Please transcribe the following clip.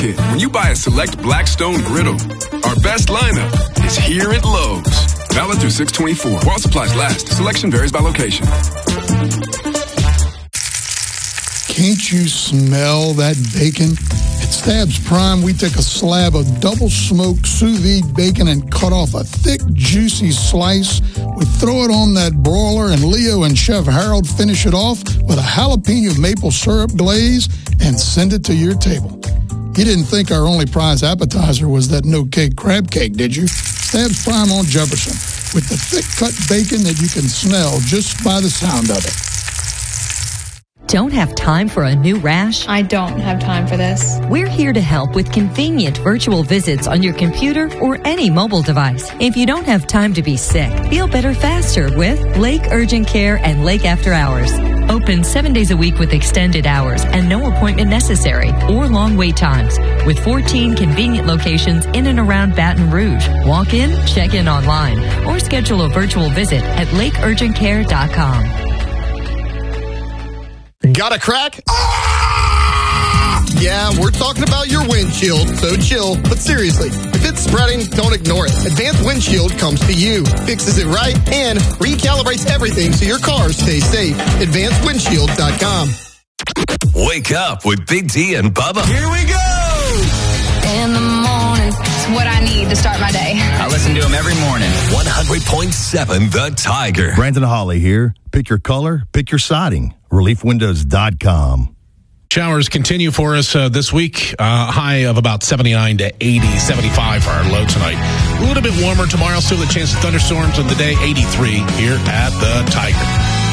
kit when you buy a select Blackstone griddle. Our best lineup is here at Lowe's. Valid through 6/24. While supplies last, selection varies by location. Can't you smell that bacon? At Stabs Prime, we take a slab of double-smoked sous vide bacon and cut off a thick, juicy slice. We throw it on that broiler, and Leo and Chef Harold finish it off with a jalapeno maple syrup glaze and send it to your table. You didn't think our only prize appetizer was that no-cake crab cake, did you? Stabs Prime on Jefferson, with the thick-cut bacon that you can smell just by the sound of it. Don't have time for a new rash? I don't have time for this. We're here to help with convenient virtual visits on your computer or any mobile device. If you don't have time to be sick, feel better faster with Lake Urgent Care and Lake After Hours. Open 7 days a week with extended hours and no appointment necessary or long wait times. With 14 convenient locations in and around Baton Rouge. Walk in, check in online, or schedule a virtual visit at lakeurgentcare.com. Got a crack? Ah! Yeah, we're talking about your windshield, so chill. But seriously, if it's spreading, don't ignore it. Advanced Windshield comes to you, fixes it right, and recalibrates everything so your car stays safe. AdvancedWindshield.com. Wake up with Big D and Bubba. Here we go! In the morning, it's what I need to start my day. I listen to him every morning. 100.7 The Tiger. Brandon Hawley here. Pick your color, pick your siding. ReliefWindows.com. Showers continue for us this week. High of about 79 to 80, 75 for our low tonight. A little bit warmer tomorrow. Still a chance of thunderstorms on the day. 83 here at the Tiger.